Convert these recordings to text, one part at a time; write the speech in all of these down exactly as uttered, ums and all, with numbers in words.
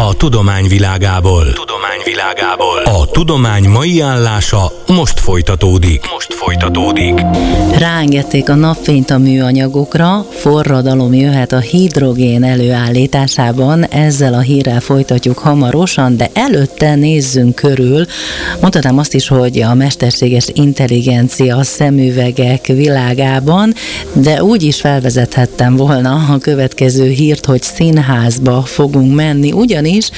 a tudomány világából. Tudomány világából. A tudomány mai állása most folytatódik. Most folytatódik. Ráengedték a napfényt a műanyagokra, forradalom jöhet a hidrogén előállításában, ezzel a hírrel folytatjuk hamarosan, de előtte nézzünk körül. Mondhatnám azt is, hogy a mesterséges intelligencia a szemüvegek világában, de úgy is felvezethettem volna a következő hírt, hogy színházba fogunk menni, ugyanis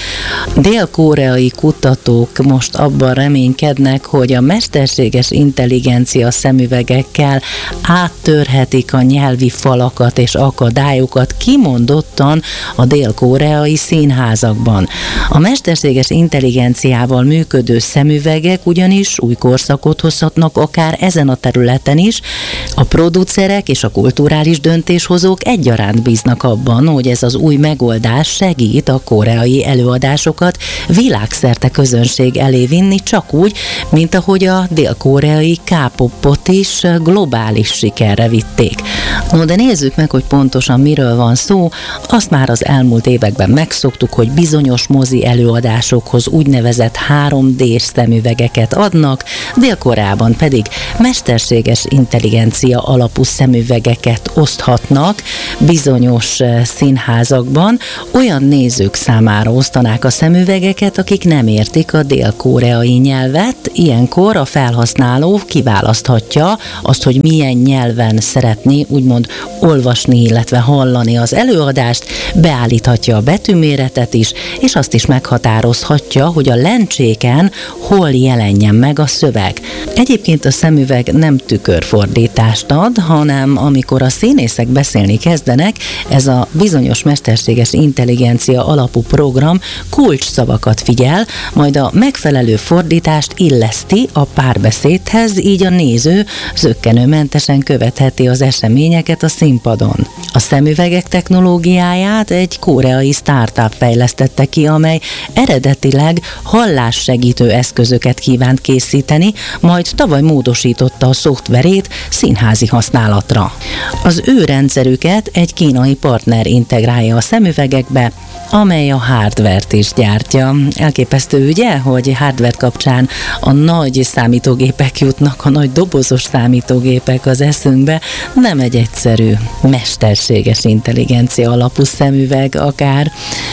dél-koreai kutatók most abban reménykednek, hogy a mesterséges intelligencia szemüvegekkel áttörhetik a nyelvi falakat és akadályokat kimondottan a dél-koreai színházakban. A mesterséges intelligenciával működő szemüvegek ugyanis új korszakot hozhatnak akár ezen a területen is. A producerek és a kulturális döntéshozók egyaránt bíznak abban, hogy ez az új megoldás segít a koreai előadásokat világszerte közönség elé vinni, csak úgy, mint ahogy a dél-koreai K-popot is globális sikerre vitték. No, de nézzük meg, hogy pontosan miről van szó. Azt már az elmúlt években megszoktuk, hogy bizonyos mozi előadásokhoz úgynevezett három dés szemüvegeket adnak, Dél-Koreában pedig mesterséges intelligencia alapú szemüvegeket oszthatnak bizonyos színházakban. Olyan nézők számára osztanák a szemüvegeket, akik nem értik a dél-koreai nyelvet. Ilyenkor a felhasználó kiválaszthatja azt, hogy milyen nyelven szeretné úgymond olvasni, illetve hallani az előadást, beállíthatja a betűméretet is, és azt is meghatározhatja, hogy a lencséken hol jelenjen meg a szöveg. Egyébként a szemüveg nem tükörfordítást ad, hanem amikor a színészek beszélni kezdenek, ez a bizonyos mesterséges intelligencia alapú program kulcsszavakat figyel, majd a megfelelő fordítást illeszti a párbeszédhez, így a néző zökkenőmentesen követheti az eseményeket a színpadon. A szemüvegek technológiáját egy koreai startup fejlesztette ki, amely eredetileg hallássegítő eszközöket kívánt készíteni, majd tavaly módosította a szoftverét színházi használatra. Az ő rendszerüket egy kínai partner integrálja a szemüvegekbe, amely a hardvert is gyártja. Elképesztő ugye, hogy hardware kapcsán a nagy számítógépek jutnak, a nagy dobozos számítógépek az eszünkbe, nem egy egyszerű mesterséges intelligencia alapú szemüveg akár.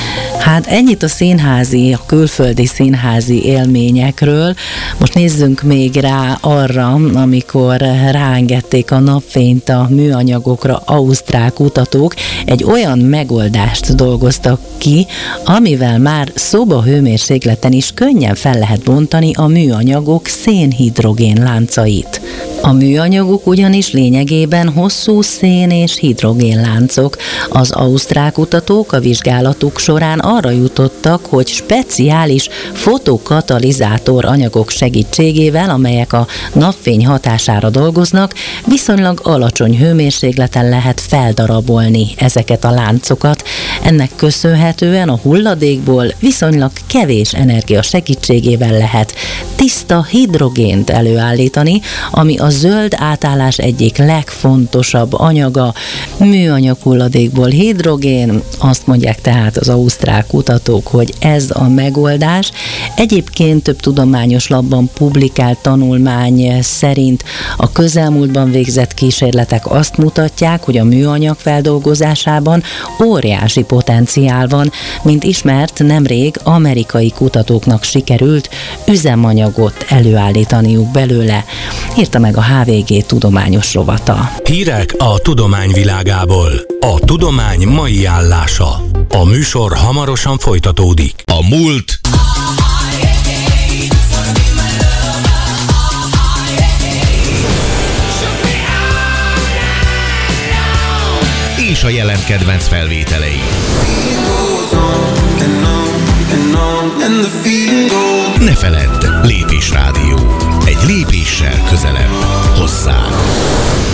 Hát ennyit a színházi, a külföldi színházi élményekről. Most nézzünk még rá arra, amikor ráengedték a napfényt a műanyagokra ausztrál kutatók, egy olyan megoldást dolgoztak ki, amivel már szobahőmérsékleten is könnyen fel lehet bontani a műanyagok szénhidrogén láncait. A műanyagok ugyanis lényegében hosszú szén és hidrogén láncok. Az ausztrál kutatók a vizsgálatuk során arra jutottak, hogy speciális fotokatalizátor anyagok segítségével, amelyek a napfény hatására dolgoznak, viszonylag alacsony hőmérsékleten lehet feldarabolni ezeket a láncokat. Ennek köszönhetően a hulladékból viszonylag kevés energia segítségével lehet tiszta hidrogént előállítani, ami a zöld átállás egyik legfontosabb anyaga. Műanyag hulladékból hidrogén, azt mondják tehát az ausztrál kutatók, hogy ez a megoldás. Egyébként több tudományos labban publikált tanulmány szerint a közelmúltban végzett kísérletek azt mutatják, hogy a műanyag feldolgozásában óriási potenciál van, mint ismert, nemrég amerikai kutatóknak sikerült üzemanyagot előállítaniuk belőle. Írta meg a há vé gé tudományos rovata. Hírek a tudomány világából. A tudomány mai állása. A műsor hamarosan folytatódik. A múlt és a jelen kedvenc felvételei. Ne feledd, Lépés Rádió. Egy lépéssel közelebb hozzád.